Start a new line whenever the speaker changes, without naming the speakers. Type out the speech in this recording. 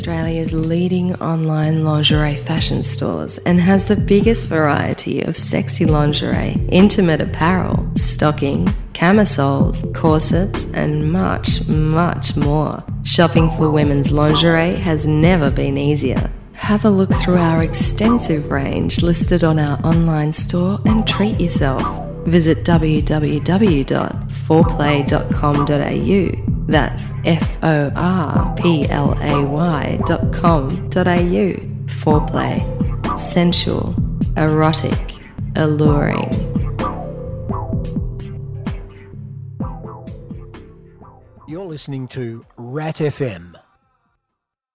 Australia's leading online lingerie fashion stores and has the biggest variety of sexy lingerie, intimate apparel, stockings, camisoles, corsets, and much, much more. Shopping for women's lingerie has never been easier. Have a look through our extensive range listed on our online store and treat yourself. Visit www.4play.com.au. That's forplay.com.au. Foreplay. Sensual. Erotic. Alluring.
You're listening to Rat FM.